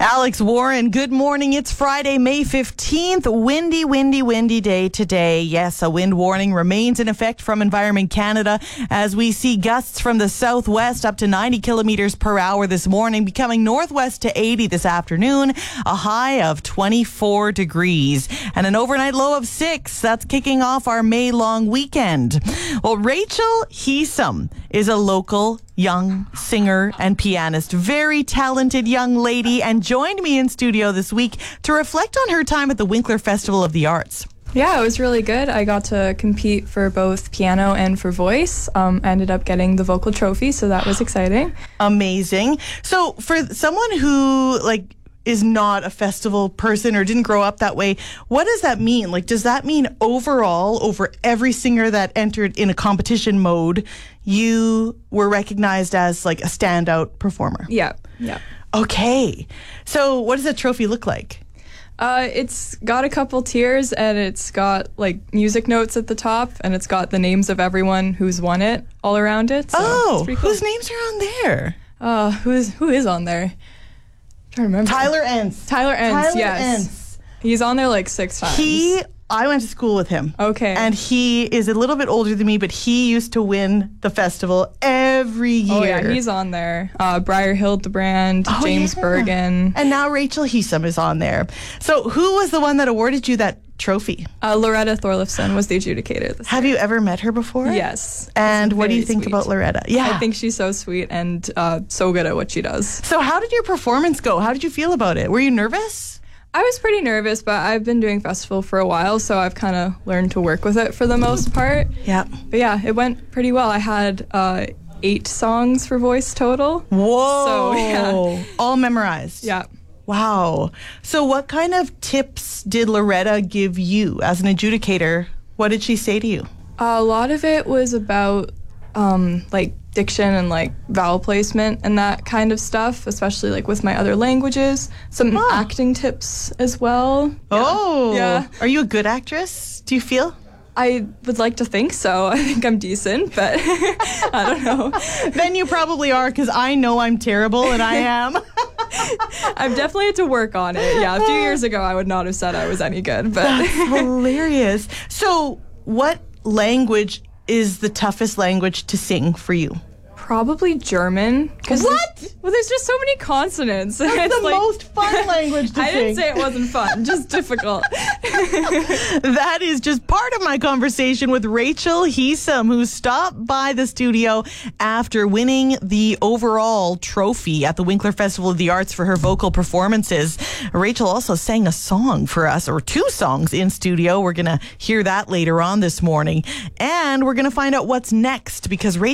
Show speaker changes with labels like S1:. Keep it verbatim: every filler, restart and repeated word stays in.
S1: Alex Warren, good morning. It's Friday, May fifteenth. Windy, windy, windy day today. Yes, a wind warning remains in effect from Environment Canada as we see gusts from the southwest up to ninety kilometers per hour this morning, becoming northwest to eighty this afternoon, a high of twenty-four degrees and an overnight low of six. That's kicking off our May long weekend. Well, Rachel Heesum is a local young singer and pianist, very talented young lady, and joined me in studio this week to reflect on her time at the Winkler Festival of the Arts.
S2: Yeah, it was really good. I got to compete for both piano and for voice. Um, I ended up getting the vocal trophy, so that was exciting.
S1: Amazing. So for someone who like is not a festival person or didn't grow up that way, what does that mean? Like, does that mean overall, over every singer that entered in a competition mode, you were recognized as like a standout performer?
S2: Yeah, yeah.
S1: Okay. So what does that trophy look like?
S2: Uh, it's got a couple tiers, and it's got like music notes at the top, and it's got the names of everyone who's won it all around it. So
S1: oh,
S2: it's pretty cool.
S1: Whose names are on there?
S2: Uh, who is who is on there? I'm trying to remember.
S1: Tyler Entz.
S2: Tyler Entz,
S1: Tyler
S2: yes.
S1: Entz.
S2: He's on there like six times.
S1: He, I went to school with him.
S2: Okay.
S1: And he is a little bit older than me, but he used to win the festival every year.
S2: Oh yeah, he's on there. Uh, Briar Hildebrand,
S1: oh,
S2: James
S1: yeah.
S2: Bergen.
S1: And now Rachel Heesum is on there. So who was the one that awarded you that trophy?
S2: Uh, Loretta Thorlifson was the adjudicator this
S1: Have
S2: year.
S1: you ever met her before?
S2: Yes.
S1: And what do you
S2: Very
S1: think
S2: sweet.
S1: about Loretta? Yeah.
S2: I think she's so sweet and uh, so good at what she does.
S1: So how did your performance go? How did you feel about it? Were you nervous?
S2: I was pretty nervous, but I've been doing festival for a while, so I've kind of learned to work with it for the most part.
S1: Yeah.
S2: But yeah, it went pretty well. I had uh, eight songs for voice total.
S1: Whoa.
S2: So, yeah.
S1: All memorized.
S2: Yeah.
S1: Wow. So what kind of tips did Loretta give you as an adjudicator? What did she say to you?
S2: A lot of it was about um, like diction and like vowel placement and that kind of stuff, especially like with my other languages. Some
S1: Oh.
S2: acting tips as well.
S1: Oh.
S2: Yeah.
S1: Are you a good actress, do you feel?
S2: I would like to think so. I think I'm decent, but I don't know.
S1: Then you probably are, because I know I'm terrible, and I am.
S2: I've definitely had to work on it. Yeah, a few years ago, I would not have said I was any good. But
S1: That's hilarious. So what language is the toughest language to sing for you?
S2: probably German.
S1: What?
S2: There's, well, there's just so many consonants.
S1: That's
S2: It's
S1: the
S2: like,
S1: most fun language to
S2: I
S1: sing.
S2: didn't say it wasn't fun, just difficult.
S1: That is just part of my conversation with Rachel Heesum, who stopped by the studio after winning the overall trophy at the Winkler Festival of the Arts for her vocal performances. Rachel also sang a song for us, or two songs in studio. We're going to hear that later on this morning. And we're going to find out what's next, because Rachel